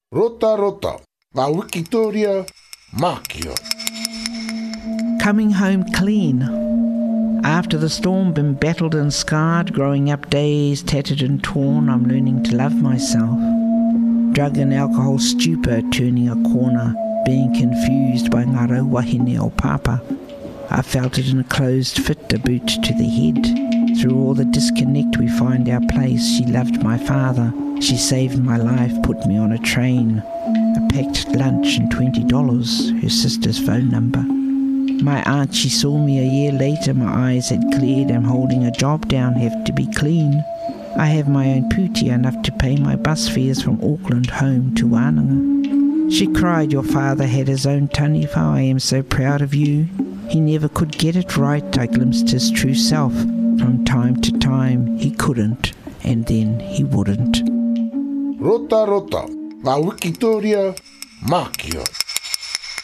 Rota rota, ngā Wikitoria Mākio. Coming home clean. After the storm, been battled and scarred, growing up days tattered and torn, I'm learning to love myself. Drug and alcohol stupor, turning a corner, being confused by ngā wahine o papa. I felt it in a closed fit, a boot to the head. Through all the disconnect we find our place. She loved my father, she saved my life, put me on a train. A packed lunch and $20, her sister's phone number. My aunt, she saw me a year later, my eyes had cleared, I'm holding a job down, have to be clean. I have my own puti, enough to pay my bus fares from Auckland home to Wānanga. She cried, your father had his own taniwha, I am so proud of you. He never could get it right, I glimpsed his true self. From time to time, he couldn't, and then he wouldn't. Rota rota, ngā Wikitoria Mākio.